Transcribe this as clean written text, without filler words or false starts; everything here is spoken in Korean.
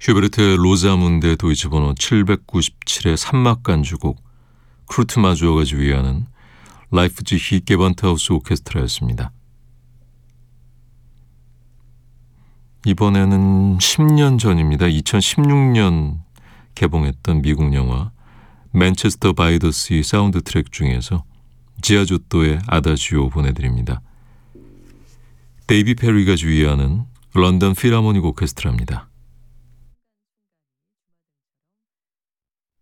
슈베르트의 로자문데 도이치 번호 797의 산막간주곡 크루트 마주어가 지휘하는 라이프지히 게반트하우스 오케스트라였습니다. 이번에는 10년 전입니다. 2016년 개봉했던 미국 영화 맨체스터 바이 더 시 사운드 트랙 중에서 지아조또의 아다지오 보내드립니다. 데이비 페리가 지휘하는 런던 필하모닉 오케스트라입니다.